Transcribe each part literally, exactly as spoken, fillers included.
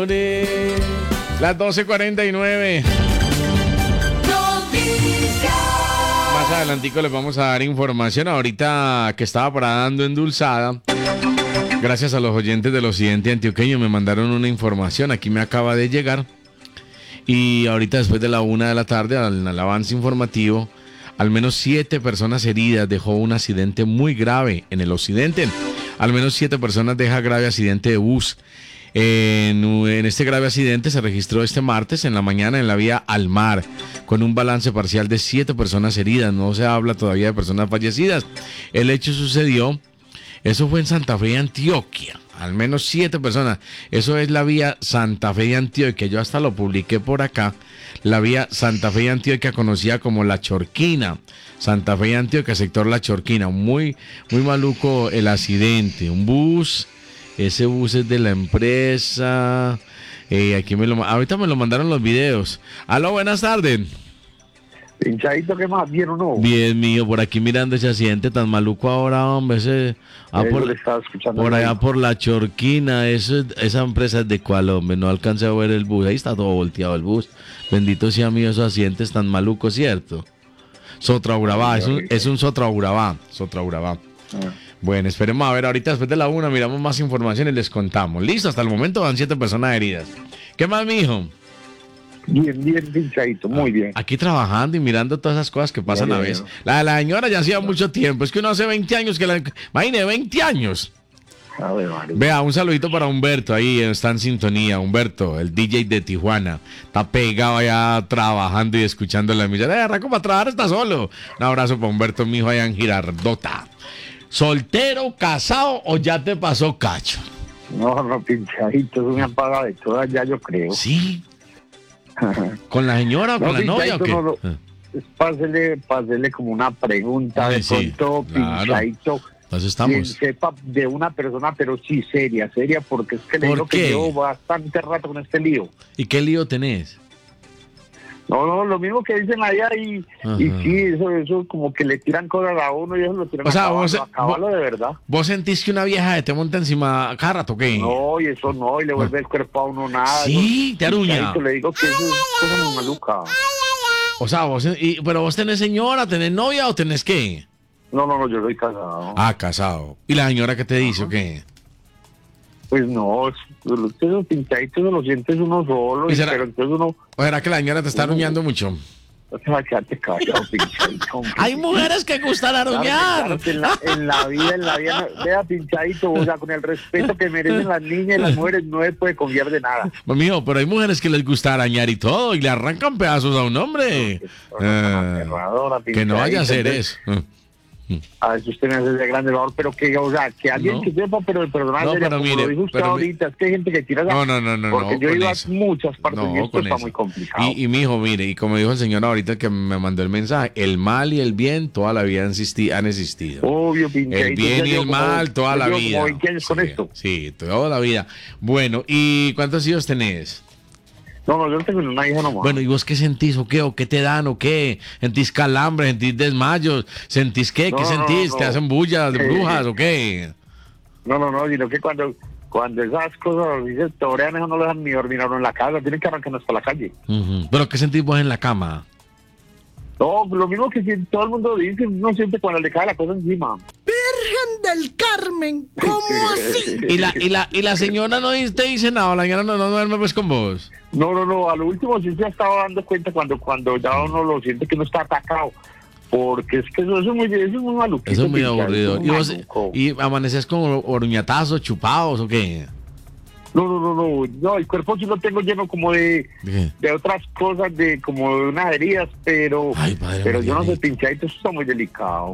Las doce cuarenta y nueve. Más adelantico les vamos a dar información. Ahorita que estaba parando endulzada, gracias a los oyentes del occidente antioqueño me mandaron una información. Aquí me acaba de llegar. Y ahorita después de la una de la tarde, al, al avance informativo, al menos siete personas heridas. Dejó un accidente muy grave en el occidente. Al menos siete personas deja grave accidente de bus. En, en este grave accidente se registró este martes en la mañana en la vía Al Mar, con un balance parcial de siete personas heridas. No se habla todavía de personas fallecidas. El hecho sucedió, eso fue en Santa Fe, Antioquia. Al menos siete personas. Eso es la vía Santa Fe de Antioquia. Yo hasta lo publiqué por acá. La vía Santa Fe de Antioquia, conocida como La Chorquina. Santa Fe de Antioquia, sector La Chorquina. Muy, muy maluco el accidente. Un bus, ese bus es de la empresa. Eh, aquí me lo, ahorita me lo mandaron los videos. Aló, buenas tardes. Pinchadito, ¿qué más? ¿Bien o no? Bien, mío, por aquí mirando ese accidente tan maluco ahora, hombre. Ese, ah, por, le estaba escuchando por allá por La Chorquina, eso, esa empresa es de cuál, hombre. No alcancé a ver el bus, ahí está todo volteado el bus. Bendito sea mío esos accidentes tan malucos, ¿cierto? Sotraurabá, es un, es un Sotraurabá, Sotraurabá. Ah. Bueno, esperemos a ver, ahorita después de la una miramos más información y les contamos. Listo, hasta el momento van siete personas heridas. ¿Qué más, mijo? Bien, bien, pinchadito, muy bien. Aquí trabajando y mirando todas esas cosas que pasan bien, a veces. La, la señora ya hacía mucho tiempo. Es que uno hace veinte años que la... Imagínate, veinte años. A ver, vale. Vea, un saludito para Humberto, ahí está en sintonía. Humberto, el D J de Tijuana. Está pegado allá trabajando y escuchando la emisora. Eh, arranco para trabajar, está solo. Un abrazo para Humberto, mi hijo allá en Girardota. ¿Soltero, casado o ya te pasó cacho? No, no, pinchadito, es una paga de todas ya, yo creo. Sí. ¿Con la señora o no, con la novia o qué? No, no. Pásele, pásele como una pregunta. Ay, de sí, pronto, claro. Pinchadito. Entonces estamos. Quien sepa de una persona, pero sí seria, seria, porque es que le digo que llevo bastante rato con este lío. ¿Y qué lío tenés? No, no, lo mismo que dicen allá y, y sí, eso, eso como que le tiran cosas a uno y eso lo tiran o sea, a vos, acabarlo de verdad. ¿Vos sentís que una vieja te monta encima cada rato, qué? No, y eso no, y le vuelve el cuerpo a uno nada. Sí, eso, te aruña. Le digo que eso es una maluca. O sea, vos, y, pero vos tenés señora, tenés novia o tenés qué? No, no, no, yo soy casado. Ah, casado. ¿Y la señora qué te dice o qué? Pues no, los pinchaditos los sientes uno solo, y será, pero entonces uno... ¿O será que la señora te está aruñando mucho? No te vas a quedarte callado, pinchadito. Hay mujeres que gustan aruñar. Claro, claro, en, la, en la vida, en la vida, vea, pinchadito, o sea, con el respeto que merecen las niñas y las mujeres, no se puede confiar de nada. Pues, mijo, pero hay mujeres que les gusta arañar y todo, y le arrancan pedazos a un hombre. No, que, uh, que no vaya a hacer eso. A ver si usted me hace de grande valor, pero que, o sea, que alguien no. que sepa, pero el personaje no, sería, pero como mire, lo dijo usted ahorita, es que hay gente que tira la... No, no, no, no, porque no, yo he ido a eso. muchas partes no, y esto está eso. muy complicado. Y, y mijo, mire, y como dijo el señor ahorita que me mandó el mensaje, el mal y el bien toda la vida han, existi- han existido. Obvio, pinche. El bien y el como, mal toda la vida. Como veinte años sí, con esto. Sí, toda la vida. Bueno, ¿y cuántos hijos tenés? No, no, yo no tengo una hija nomás. Bueno, ¿y vos qué sentís o qué? ¿O qué te dan o qué? ¿Sentís calambre? ¿Sentís desmayos? ¿Sentís qué? No, ¿Qué sentís? no, no. ¿Te hacen bullas de eh, brujas o qué? No, no, no, sino que cuando, cuando esas cosas se torean, eso no lo dejan ni dormir a uno en la casa, tienen que arrancarnos para la calle. Uh-huh. ¿Pero qué sentís vos en la cama? No, lo mismo que si todo el mundo dice, uno siente cuando le cae la cosa encima. Virgen del Carmen, ¿cómo así? ¿Y la, y la, y la señora no te dice nada? ¿La señora no, no duerme pues con vos? No, no, no, a lo último sí se ha estado dando cuenta cuando, cuando ya uno lo siente que no está atacado. Porque es que eso, eso es muy, eso es muy maluquito. Eso es muy aburrido. Es ¿Y, vos, ¿Y amaneces con oruñatazos, chupados o qué? No, no, no, no, no, el cuerpo sí lo tengo lleno como de, ¿de, de otras cosas, de como de unas heridas, pero, Ay, padre, pero yo no sé, pinchadito, eso está muy delicado.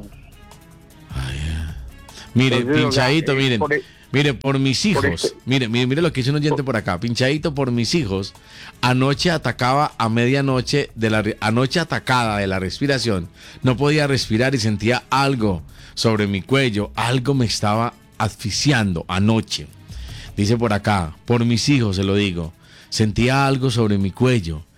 Ay, mire, entonces, pinchadito, o sea, miren, por el, mire, por mis hijos, por este, mire, mire, mire lo que hizo un oyente por, por acá, pinchadito por mis hijos, anoche atacaba a medianoche, de la anoche atacada de la respiración, no podía respirar y sentía algo sobre mi cuello, algo me estaba asfixiando anoche. Dice por acá, por mis hijos se lo digo, sentía algo sobre mi cuello,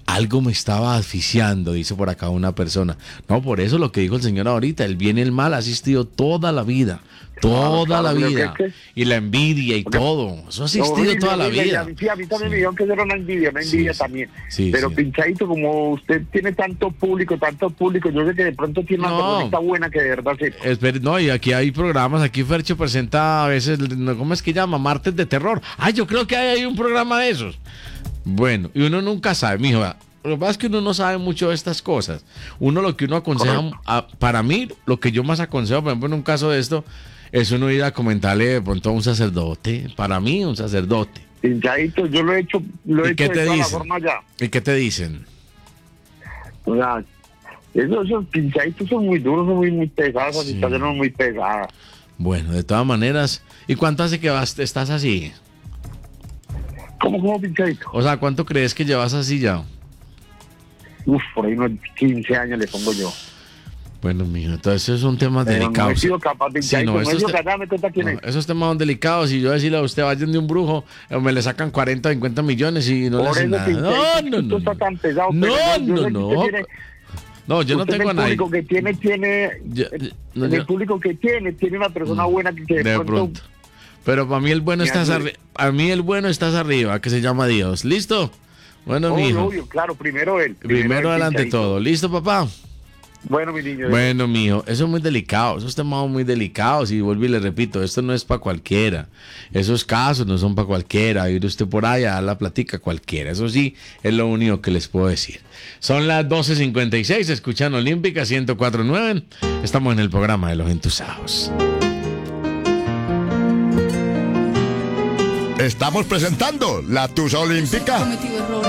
algo me estaba asfixiando, dice por acá una persona. No, por eso lo que dijo el señor ahorita, el bien y el mal ha existido toda la vida, toda Claro, la claro, vida, pero que- y la envidia y porque- todo, eso ha existido Horrible, toda la horrible, y vida. A mí, sí, a mí también Sí. me dijeron que eso era una envidia, una envidia Sí, sí. también. Sí, Pero sí. Pinchadito, como usted tiene tanto público, tanto público, yo sé que de pronto tiene una No. personita buena que de verdad se... Espere, no, y aquí hay programas, aquí Fercho presenta a veces, no, ¿cómo es que llama? Martes de terror. Ah, yo creo que hay, hay un programa de esos. Bueno, y uno nunca sabe, mijo. Lo que pasa es que uno no sabe mucho de estas cosas. Uno lo que uno aconseja, Correcto. a- para mí, lo que yo más aconsejo, por ejemplo, en un caso de esto, es uno ir a comentarle de pronto a un sacerdote. Para mí, un sacerdote. Pinchadito, yo lo he hecho, lo he ¿Y hecho qué de te toda la dicen? forma ya. ¿Y qué te dicen? O sea, esos, esos pinchaditos son muy duros, son muy, muy pesados, las Sí. situaciones son muy pesadas. Bueno, de todas maneras, ¿y cuánto hace que vas, estás así? ¿Cómo, cómo pinchadito? O sea, ¿cuánto crees que llevas así ya? Uf, por ahí unos quince años le pongo yo. Bueno, mijo, entonces esos son temas Pero no he delicados. sido capaz, Sí, pinchadito, no, no, he estos sido te- capaz, me cuenta quién No, es. esos temas son delicados y yo decirle a usted, vayan de un brujo, o me le sacan cuarenta, cincuenta millones y no le Por hacen eso, nada. pinchadito, No, no, esto no. está No, tan pesado. no, pero yo- yo no. sé que No, usted tiene- no yo no usted tengo a en el nadie. público que tiene, tiene, Yo- no, en yo- el público que tiene, tiene una persona buena que, que de, de pronto, pronto. Pero para mí el bueno Me estás ayude. arriba. A mí el bueno estás arriba, que se llama Dios. ¿Listo? Bueno, obvio, mijo. obvio, claro, primero él. Primero él, adelante pinchadito. todo. ¿Listo, papá? Bueno, mi niño. Bueno, mijo, eso es muy delicado, esos temas son muy delicados y vuelvo y le repito, esto no es para cualquiera, esos casos no son para cualquiera, ir usted por ahí a dar la platica a cualquiera, eso sí, es lo único que les puedo decir. Son las doce cincuenta y seis, escuchan Olímpica ciento cuatro punto nueve, estamos en el programa de Los Entusados. Estamos presentando la Tusa Olímpica. Cometido errores.